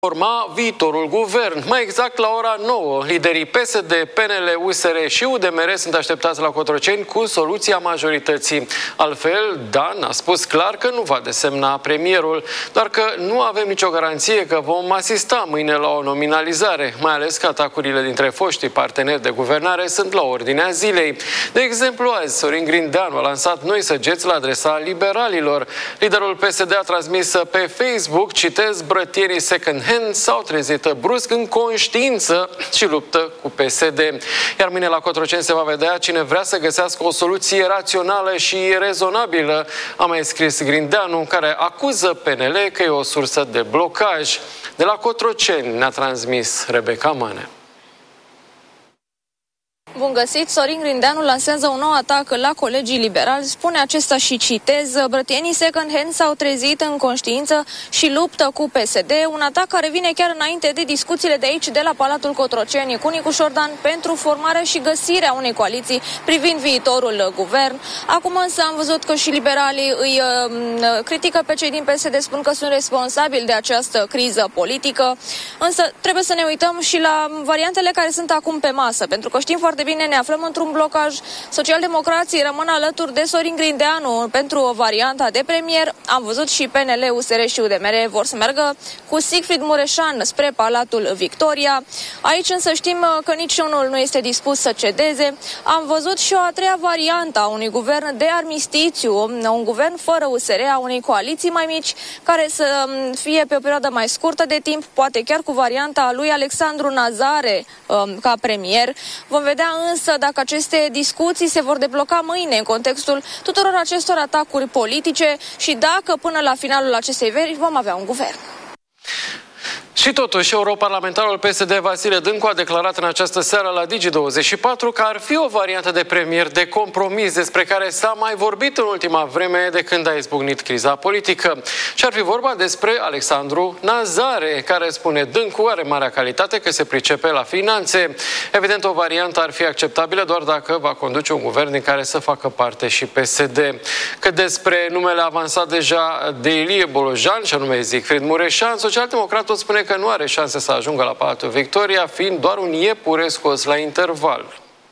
forma viitorul guvern. Mai exact, la ora 9, liderii PSD, PNL, USR și UDMR sunt așteptați la Cotroceni cu soluția majorității. Altfel, Dan a spus clar că nu va desemna premierul, doar că nu avem nicio garanție că vom asista mâine la o nominalizare, mai ales că atacurile dintre foștii parteneri de guvernare sunt la ordinea zilei. De exemplu, azi, Sorin Grindeanu a lansat noi săgeți la adresa liberalilor. Liderul PSD a transmis pe Facebook, citez, brătierii second s-au trezit brusc în conștiință și luptă cu PSD. Iar mâine la Cotroceni se va vedea cine vrea să găsească o soluție rațională și rezonabilă, a mai scris Grindeanu, care acuză PNL că e o sursă de blocaj. De la Cotroceni ne-a transmis Rebecca Mane. Bun găsit! Sorin Grindeanu lansează un nou atac la colegii liberali. Spune acesta și citez: brătienii second hand s-au trezit în conștiință și luptă cu PSD. Un atac care vine chiar înainte de discuțiile de aici, de la Palatul Cotroceni, cu Nicu Șordan pentru formarea și găsirea unei coaliții privind viitorul guvern. Acum însă am văzut că și liberalii îi critică pe cei din PSD, spun că sunt responsabili de această criză politică. Însă trebuie să ne uităm și la variantele care sunt acum pe masă, pentru că știm foarte bine, ne aflăm într-un blocaj. Socialdemocrații rămân alături de Sorin Grindeanu pentru varianta de premier. Am văzut și PNL, USR și UDMR vor să meargă cu Sigfrid Mureșan spre Palatul Victoria. Aici însă știm că niciunul nu este dispus să cedeze. Am văzut și o a treia variantă a unui guvern de armistițiu, un guvern fără USR, a unei coaliții mai mici, care să fie pe o perioadă mai scurtă de timp, poate chiar cu varianta lui Alexandru Nazare ca premier. Vom vedea însă dacă aceste discuții se vor debloca mâine în contextul tuturor acestor atacuri politice și dacă până la finalul acestei veri vom avea un guvern. Și totuși, europarlamentarul PSD Vasile Dâncu a declarat în această seară la Digi24 că ar fi o variantă de premier de compromis despre care s-a mai vorbit în ultima vreme de când a izbucnit criza politică. Și ar fi vorba despre Alexandru Nazare, care, spune Dâncu, are marea calitate că se pricepe la finanțe. Evident, o variantă ar fi acceptabilă doar dacă va conduce un guvern din care să facă parte și PSD. Cât despre numele avansat deja de Ilie Bolojan, și anume Sigfrid Mureșan, socialdemocratul spune că nu are șanse să ajungă la Palatul Victoria, fiind doar un iepure scos la interval.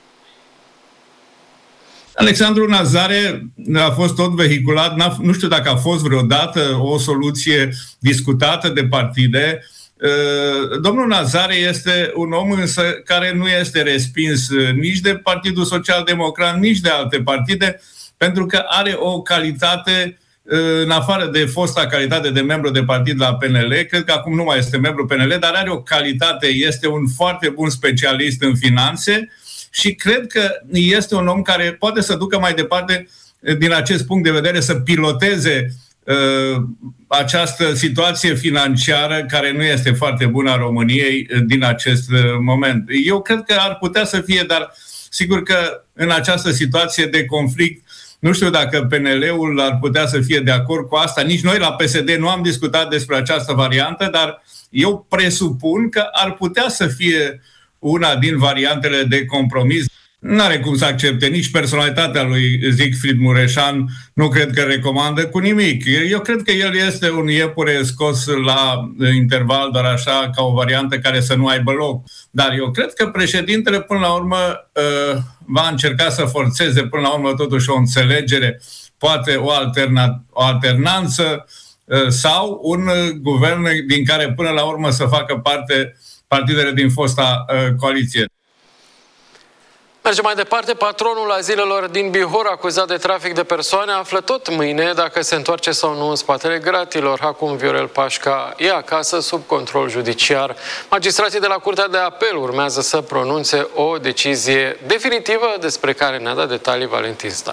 Alexandru Nazare a fost tot vehiculat, nu știu dacă a fost vreodată o soluție discutată de partide. Domnul Nazare este un om însă care nu este respins nici de Partidul Social Democrat, nici de alte partide, pentru că are o calitate, în afară de fosta calitate de membru de partid la PNL, cred că acum nu mai este membru PNL, dar are o calitate, este un foarte bun specialist în finanțe și cred că este un om care poate să ducă mai departe, din acest punct de vedere, să piloteze această situație financiară care nu este foarte bună a României din acest moment. Eu cred că ar putea să fie, dar sigur că în această situație de conflict nu știu dacă PNL-ul ar putea să fie de acord cu asta. Nici noi la PSD nu am discutat despre această variantă, dar eu presupun că ar putea să fie una din variantele de compromis. N-are cum să accepte nici personalitatea lui Sigfrid Mureșan, nu cred că recomandă cu nimic. Eu cred că el este un iepure scos la interval, dar așa, ca o variantă care să nu aibă loc. Dar eu cred că președintele, până la urmă, va încerca să forțeze, până la urmă, totuși o înțelegere, poate o alternanță sau un guvern din care, până la urmă, să facă parte partidele din fosta coaliție. Mergem mai departe. Patronul azilelor din Bihor, acuzat de trafic de persoane, află tot mâine dacă se întoarce sau nu în spatele gratilor. Acum Viorel Pașca e acasă sub control judiciar. Magistrații de la Curtea de Apel urmează să pronunțe o decizie definitivă despre care ne-a dat detalii Valentin Stan.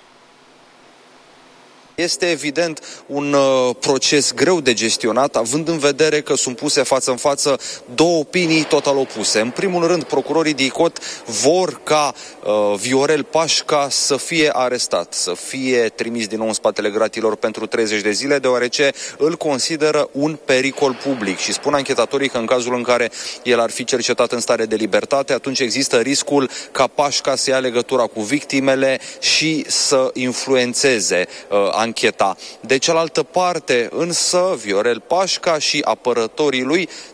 Este evident un proces greu de gestionat, având în vedere că sunt puse față în față două opinii total opuse. În primul rând, procurorii DICOT vor ca Viorel Pașca să fie arestat, să fie trimis din nou în spatele gratilor pentru 30 de zile, deoarece îl consideră un pericol public și spun anchetatorii că în cazul în care el ar fi cercetat în stare de libertate, atunci există riscul ca Pașca să ia legătura cu victimele și să influențeze ancheta. De cealaltă parte, însă, Viorel Pașca și apărătorii lui